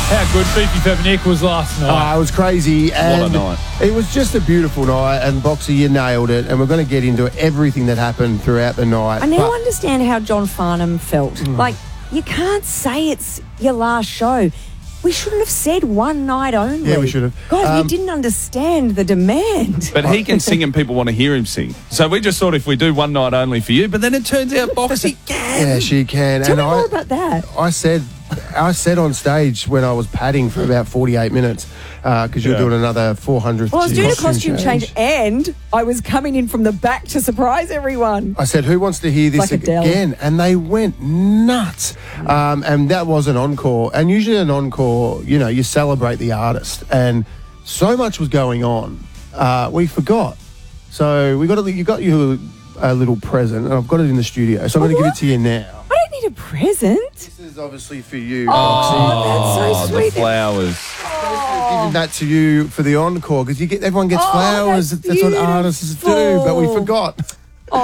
How good Fifi Febonick was last night. It was crazy. And What a night. It was just a beautiful night, and Boxer, you nailed it. And we're going to get into everything that happened throughout the night. I now understand how John Farnham felt. Like, you can't say it's your last show. We shouldn't have said one night only. Yeah, we should have. Guys, we didn't understand the demand. But he can sing and people want to hear him sing. So we just thought if we do one night only for you, but then it turns out Boxy can. Yeah, she can. Tell and me more about that. I said on stage when I was padding for about 48 minutes because you were doing another 400. Well, I was doing a costume change and I was coming in from the back to surprise everyone. I said, who wants to hear this Like Adele. again? And they went nuts. And that was an encore. And usually an encore, you know, you celebrate the artist. And so much was going on, we forgot. So you got you a little present, and I've got it in the studio. So I'm going to give it to you now. I don't need a present. This is obviously for you, Oh, that's so The sweet. flowers. Giving that to you for the encore because everyone gets flowers. that's That's what artists do, but we beautiful. forgot.